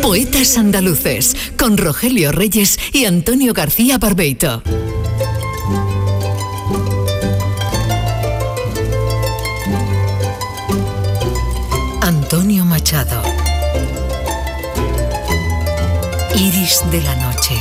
Poetas andaluces, con Rogelio Reyes y Antonio García Barbeito. Antonio Machado. Iris de la noche.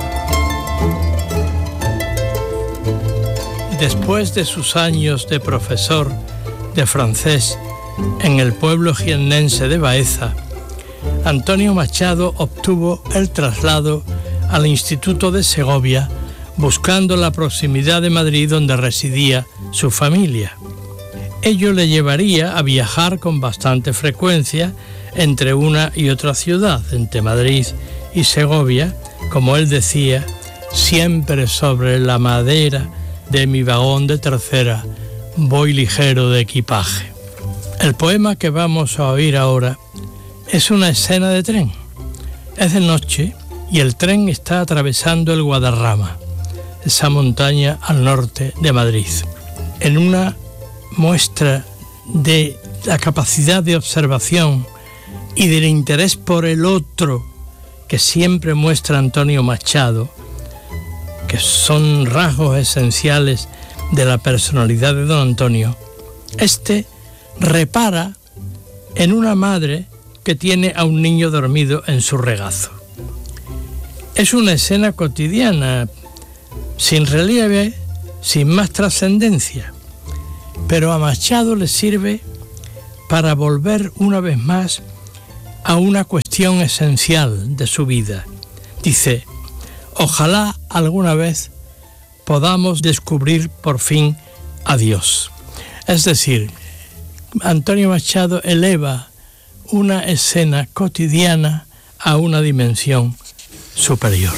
Después de sus años de profesor de francés en el pueblo jiennense de Baeza, Antonio Machado obtuvo el traslado al Instituto de Segovia, buscando la proximidad de Madrid, donde residía su familia. Ello le llevaría a viajar con bastante frecuencia entre una y otra ciudad, entre Madrid y Segovia, como él decía, siempre sobre la madera de mi vagón de tercera, voy ligero de equipaje. El poema que vamos a oír ahora es una escena de tren. Es de noche y el tren está atravesando el Guadarrama, esa montaña al norte de Madrid. En una muestra de la capacidad de observación y del interés por el otro que siempre muestra Antonio Machado, que son rasgos esenciales de la personalidad de don Antonio, este repara en una madre que tiene a un niño dormido en su regazo. Es una escena cotidiana, sin relieve, sin más trascendencia, pero a Machado le sirve para volver una vez más a una cuestión esencial de su vida. Dice: ojalá alguna vez podamos descubrir por fin a Dios. Es decir, Antonio Machado eleva una escena cotidiana a una dimensión superior.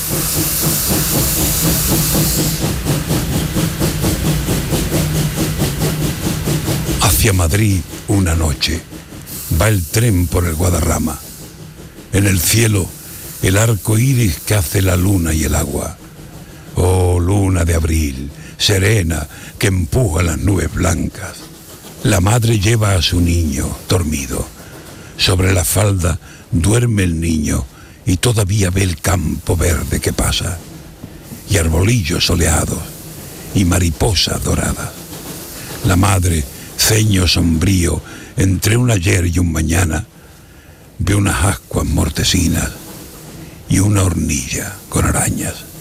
Hacia Madrid una noche va el tren por el Guadarrama. En el cielo el arco iris que hace la luna y el agua. Oh, luna de abril, serena, que empuja las nubes blancas. La madre lleva a su niño dormido. Sobre la falda duerme el niño y todavía ve el campo verde que pasa, y arbolillos soleados y mariposas doradas. La madre, ceño sombrío entre un ayer y un mañana, ve unas ascuas mortecinas y una hornilla con arañas.